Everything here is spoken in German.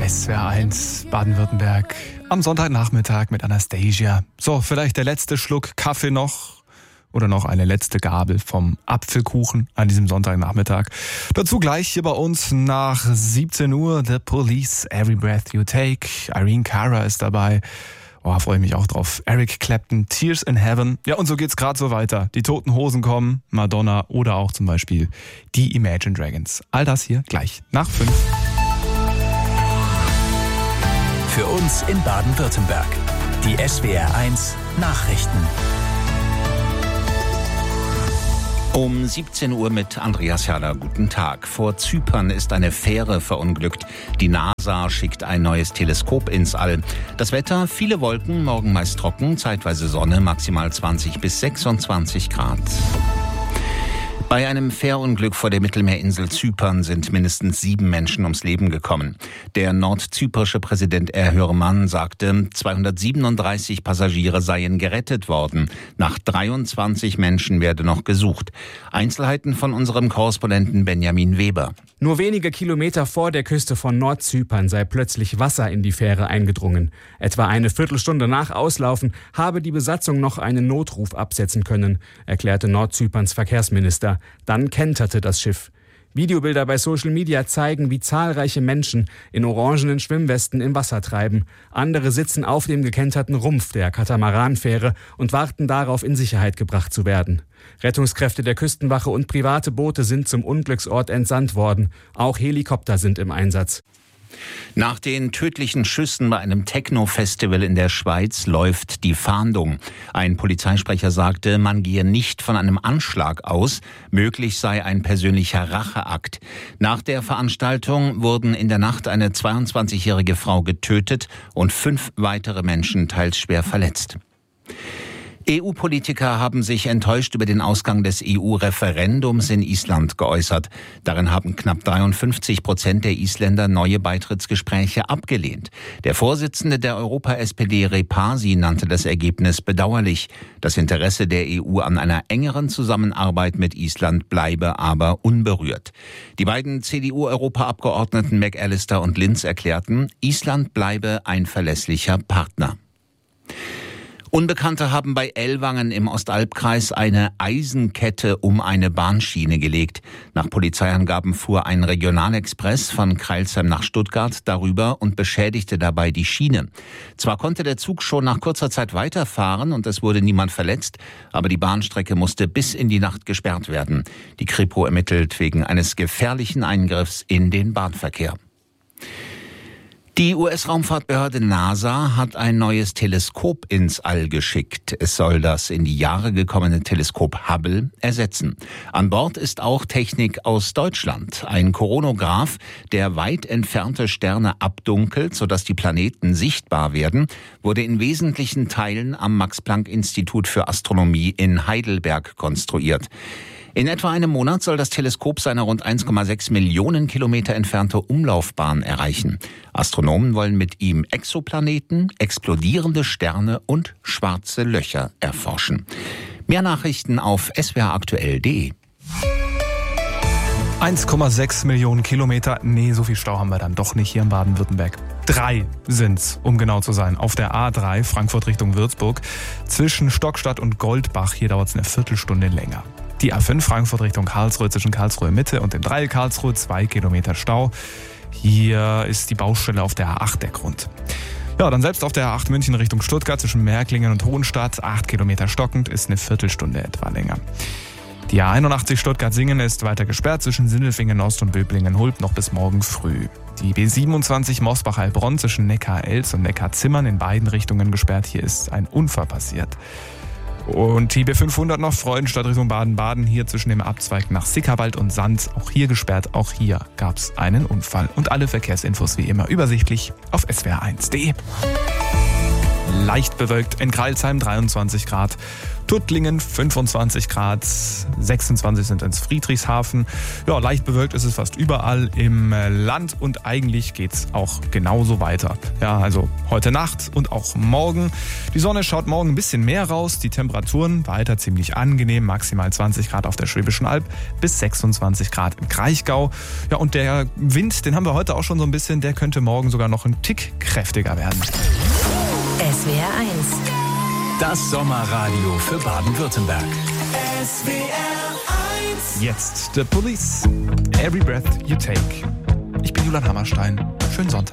SWR 1 Baden-Württemberg am Sonntagnachmittag mit Anastasia. So, vielleicht der letzte Schluck Kaffee noch oder noch eine letzte Gabel vom Apfelkuchen an diesem Sonntagnachmittag. Dazu gleich hier bei uns nach 17 Uhr The Police, Every Breath You Take. Irene Cara ist dabei. Oh, freue ich mich auch drauf. Eric Clapton, Tears in Heaven. Ja, und so geht's gerade so weiter. Die Toten Hosen kommen, Madonna oder auch zum Beispiel die Imagine Dragons. All das hier gleich nach 5. Für uns in Baden-Württemberg. Die SWR 1 Nachrichten. Um 17 Uhr mit Andreas Herrler. Guten Tag. Vor Zypern ist eine Fähre verunglückt. Die NASA schickt ein neues Teleskop ins All. Das Wetter, viele Wolken, morgen meist trocken, zeitweise Sonne, maximal 20 bis 26 Grad. Bei einem Fährunglück vor der Mittelmeerinsel Zypern sind mindestens 7 Menschen ums Leben gekommen. Der nordzyprische Präsident Erhürman sagte, 237 Passagiere seien gerettet worden. Nach 23 Menschen werde noch gesucht. Einzelheiten von unserem Korrespondenten Benjamin Weber. Nur wenige Kilometer vor der Küste von Nordzypern sei plötzlich Wasser in die Fähre eingedrungen. Etwa eine Viertelstunde nach Auslaufen habe die Besatzung noch einen Notruf absetzen können, erklärte Nordzyperns Verkehrsminister. Dann kenterte das Schiff. Videobilder bei Social Media zeigen, wie zahlreiche Menschen in orangenen Schwimmwesten im Wasser treiben. Andere sitzen auf dem gekenterten Rumpf der Katamaranfähre und warten darauf, in Sicherheit gebracht zu werden. Rettungskräfte der Küstenwache und private Boote sind zum Unglücksort entsandt worden. Auch Helikopter sind im Einsatz. Nach den tödlichen Schüssen bei einem Techno-Festival in der Schweiz läuft die Fahndung. Ein Polizeisprecher sagte, man gehe nicht von einem Anschlag aus. Möglich sei ein persönlicher Racheakt. Nach der Veranstaltung wurden in der Nacht eine 22-jährige Frau getötet und 5 weitere Menschen teils schwer verletzt. EU-Politiker haben sich enttäuscht über den Ausgang des EU-Referendums in Island geäußert. Darin haben knapp 53% der Isländer neue Beitrittsgespräche abgelehnt. Der Vorsitzende der Europa-SPD Repasi nannte das Ergebnis bedauerlich. Das Interesse der EU an einer engeren Zusammenarbeit mit Island bleibe aber unberührt. Die beiden CDU-Europaabgeordneten McAllister und Linz erklärten, Island bleibe ein verlässlicher Partner. Unbekannte haben bei Ellwangen im Ostalbkreis eine Eisenkette um eine Bahnschiene gelegt. Nach Polizeiangaben fuhr ein Regionalexpress von Crailsheim nach Stuttgart darüber und beschädigte dabei die Schiene. Zwar konnte der Zug schon nach kurzer Zeit weiterfahren und es wurde niemand verletzt, aber die Bahnstrecke musste bis in die Nacht gesperrt werden. Die Kripo ermittelt wegen eines gefährlichen Eingriffs in den Bahnverkehr. Die US-Raumfahrtbehörde NASA hat ein neues Teleskop ins All geschickt. Es soll das in die Jahre gekommene Teleskop Hubble ersetzen. An Bord ist auch Technik aus Deutschland. Ein Koronograph, der weit entfernte Sterne abdunkelt, sodass die Planeten sichtbar werden, wurde in wesentlichen Teilen am Max-Planck-Institut für Astronomie in Heidelberg konstruiert. In etwa einem Monat soll das Teleskop seine rund 1,6 Millionen Kilometer entfernte Umlaufbahn erreichen. Astronomen wollen mit ihm Exoplaneten, explodierende Sterne und schwarze Löcher erforschen. Mehr Nachrichten auf swraktuell.de. 1,6 Millionen Kilometer. Nee, so viel Stau haben wir dann doch nicht hier in Baden-Württemberg. 3 sind's, um genau zu sein. Auf der A3 Frankfurt Richtung Würzburg. Zwischen Stockstadt und Goldbach, hier dauert's eine Viertelstunde länger. Die A5 Frankfurt Richtung Karlsruhe zwischen Karlsruhe Mitte und dem Dreieck Karlsruhe 2 Kilometer Stau. Hier ist die Baustelle auf der A8 der Grund. Ja, dann selbst auf der A8 München Richtung Stuttgart zwischen Märklingen und Hohenstadt 8 Kilometer stockend, ist eine Viertelstunde etwa länger. Die A81 Stuttgart-Singen ist weiter gesperrt zwischen Sindelfingen Ost und Böblingen-Hulb noch bis morgen früh. Die B27 Mosbach-Heilbronn zwischen Neckar-Elz und Neckar-Zimmern in beiden Richtungen gesperrt. Hier ist ein Unfall passiert. Und die B500 noch Freudenstadt Richtung Baden-Baden, hier zwischen dem Abzweig nach Sickerwald und Sand, auch hier gesperrt, auch hier gab es einen Unfall. Und alle Verkehrsinfos wie immer übersichtlich auf swr1.de. leicht bewölkt. In Crailsheim 23 Grad. Tuttlingen 25 Grad, 26 sind ins Friedrichshafen. Ja, leicht bewölkt ist es fast überall im Land und eigentlich geht's auch genauso weiter. Ja, also heute Nacht und auch morgen. Die Sonne schaut morgen ein bisschen mehr raus, die Temperaturen weiter ziemlich angenehm, maximal 20 Grad auf der Schwäbischen Alb bis 26 Grad im Kraichgau. Ja, und der Wind, den haben wir heute auch schon so ein bisschen, der könnte morgen sogar noch ein Tick kräftiger werden. SWR 1. Das Sommerradio für Baden-Württemberg. SWR 1. Jetzt The Police. Every Breath You Take. Ich bin Julian Hammerstein. Schönen Sonntag.